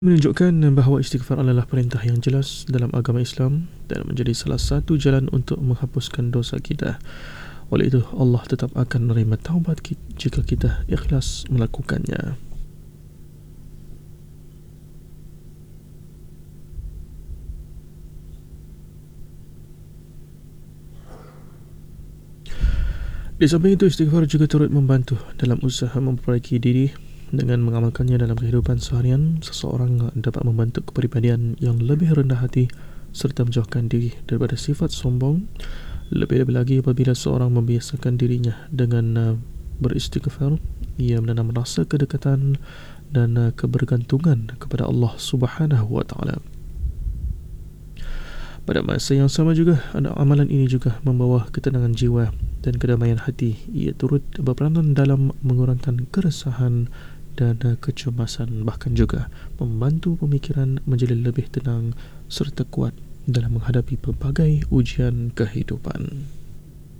menunjukkan bahawa istighfar adalah perintah yang jelas dalam agama Islam dan menjadi salah satu jalan untuk menghapuskan dosa kita. Oleh itu, Allah tetap akan menerima taubat jika kita ikhlas melakukannya. Di samping itu, istighfar juga turut membantu dalam usaha memperbaiki diri. Dengan mengamalkannya dalam kehidupan seharian, seseorang dapat membentuk kepribadian yang lebih rendah hati serta menjauhkan diri daripada sifat sombong. Lebih-lebih lagi apabila seorang membiasakan dirinya dengan beristighfar, ia menanam rasa kedekatan dan kebergantungan kepada Allah Subhanahu wa taala. Pada masa yang sama juga, amalan ini juga membawa ketenangan jiwa dan kedamaian hati. Ia turut berperanan dalam mengurangkan keresahan dan kecemasan, bahkan juga membantu pemikiran menjadi lebih tenang serta kuat dalam menghadapi pelbagai ujian kehidupan.